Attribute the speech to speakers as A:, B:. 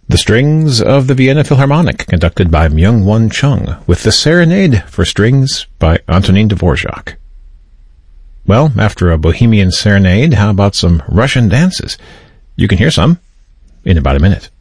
A: The Strings of the Vienna Philharmonic, conducted by Myung-Won Chung, with the Serenade for Strings by Antonin Dvorak. Well, after a Bohemian serenade, how about some Russian dances? You can hear some in about a minute.